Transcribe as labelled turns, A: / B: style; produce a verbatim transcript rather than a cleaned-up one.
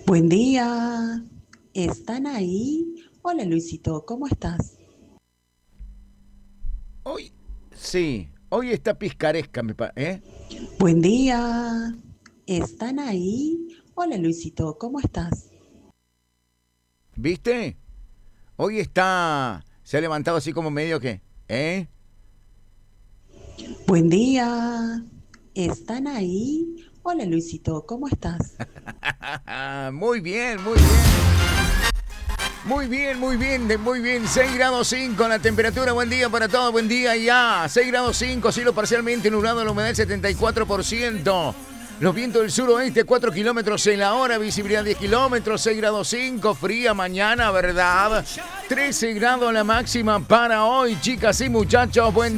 A: Buen día. ¿Están ahí? Hola Luisito, ¿cómo estás?
B: Hoy, sí, hoy está piscaresca, me pa- ¿eh?
A: Buen día. ¿Están ahí? Hola Luisito, ¿cómo estás?
B: ¿Viste? Hoy está, se ha levantado así como medio que, ¿eh?
A: Buen día. ¿Están ahí? Hola Luisito, ¿cómo estás?
B: Muy bien, muy bien. Muy bien, muy bien, de- muy bien. seis grados cinco la temperatura. Buen día para todos, buen día ya. seis grados cinco, cielo parcialmente nublado, la humedad del setenta y cuatro por ciento. Los vientos del suroeste, cuatro kilómetros en la hora, visibilidad diez kilómetros, seis grados cinco, fría mañana, ¿verdad? trece grados la máxima para hoy, chicas y muchachos. Buen